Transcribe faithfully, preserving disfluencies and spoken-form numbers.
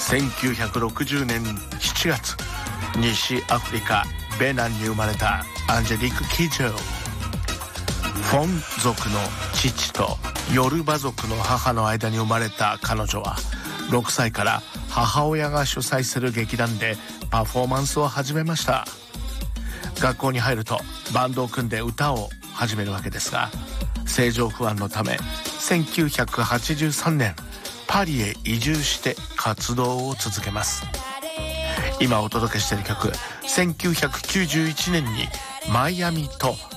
せんきゅうひゃくろくじゅうねんしちがつ、西アフリカベナンに生まれたアンジェリック・キジョー。フォン族の父とヨルバ族の母の間に生まれた彼女はろくさいから母親が主催する劇団でパフォーマンスを始めました。学校に入るとバンドを組んで歌を始めるわけですが、政情不安のためせんきゅうひゃくはちじゅうさんねんパリへ移住して活動を続けます。今お届けしている曲、せんきゅうひゃくきゅうじゅういちねんにマイアミと